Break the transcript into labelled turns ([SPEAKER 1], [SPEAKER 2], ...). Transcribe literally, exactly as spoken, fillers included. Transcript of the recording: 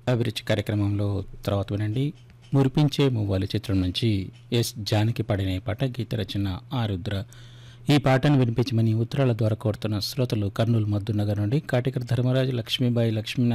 [SPEAKER 1] అభిరుచి కార్యక్రమంలో తర్వాత వినండి మురిపించే మువ్వాలి చిత్రం నుంచి ఎస్ జానకి పాడిన ఈ పాట గీత రచన ఆరుద్ర. ఈ పాటను వినిపించమని ఉత్తరాల ద్వారా కోరుతున్న శ్రోతలు కర్నూలు మద్దునగర్ నుండి కాటికర్ ధర్మరాజు, లక్ష్మీబాయి, లక్ష్మీ